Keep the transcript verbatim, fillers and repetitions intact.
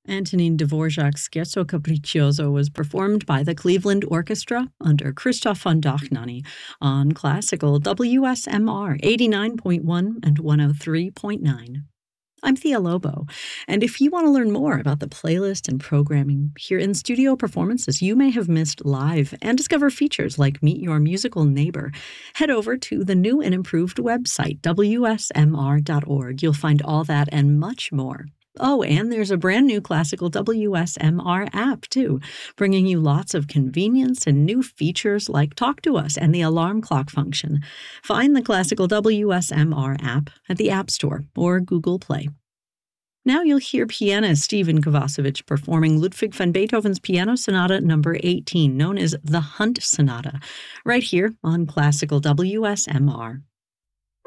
Antonin Dvorak's Scherzo Capriccioso was performed by the Cleveland Orchestra under Christoph von Dohnanyi on classical W S M R eighty-nine point one and one oh three point nine. I'm Thea Lobo, and if you want to learn more about the playlist and programming, hear in-studio performances you may have missed live, and discover features like Meet Your Musical Neighbor, head over to the new and improved website, W S M R dot org. You'll find all that and much more. Oh, and there's a brand new classical W S M R app, too, bringing you lots of convenience and new features like Talk to Us and the alarm clock function. Find the classical W S M R app at the App Store or Google Play. Now you'll hear pianist Stephen Kovacevic performing Ludwig van Beethoven's Piano Sonata number eighteen, known as the Hunt Sonata, right here on Classical W S M R.